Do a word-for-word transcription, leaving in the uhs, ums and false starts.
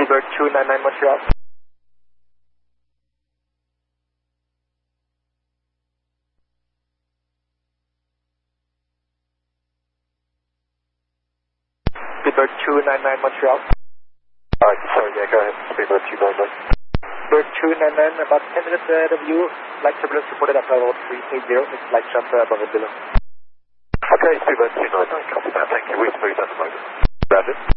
Speedbird two nine nine Montreal. Speedbird two nine nine Montreal. Alright, sorry, yeah, go ahead. Speedbird two nine nine. Speedbird two nine nine, about ten minutes ahead of you. Flight turbulence reported at level three eighty. It's flight transfer above Abdullah. Okay, Speedbird two nine nine, copy that. Thank you. We've moved at the moment. Roger.